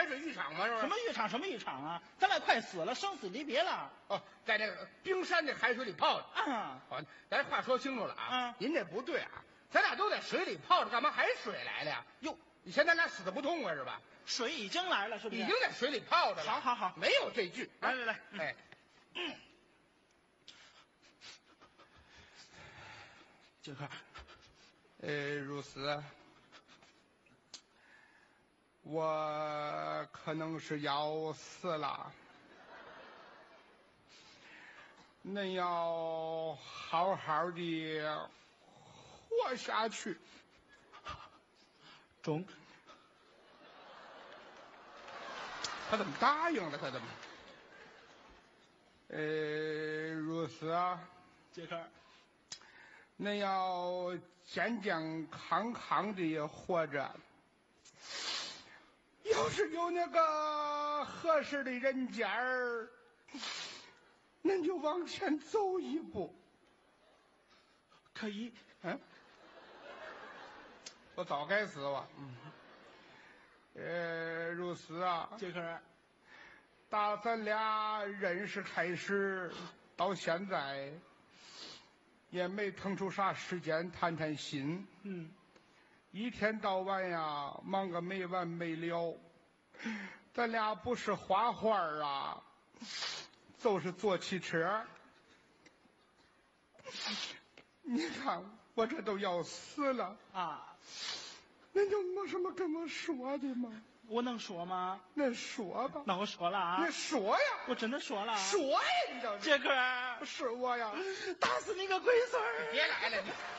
水浴场吗？是吧？ 什么浴场？什么浴场啊？咱俩快死了，生死离别了。 哦，在这个冰山这海水里泡着。 啊， 好，咱话说清楚了啊。 嗯， 您这不对啊，咱俩都在水里泡着，干嘛还水来了呀？ 哟， 你嫌咱俩死的不痛快是吧？ 水已经来了，是不是？ 已经在水里泡着了。 好好好， 没有这句。 来来来， 哎， 杰克， 如斯，我可能是要死了，恁要好好的活下去。 中。 他怎么答应了？他怎么？如斯啊， 杰克， 恁要健健康康的活着。要是有那个合适的人家儿，恁就往前走一步。 可以。 嗯，我早该死了。如斯啊， 杰克， 打咱俩认识开始到现在，也没腾出啥时间谈谈心。一天到晚呀，忙个没完没了。咱俩不是画画啊，就是坐汽车。你看我这都要死了啊！ 恁就没什么跟我说的吗？ 我能说吗？ 恁说吧。 那我说了啊！ 你说呀！ 我真的说了。 说呀！你叫杰克， 是我呀！ 打死你个龟孙儿！ 别来了你。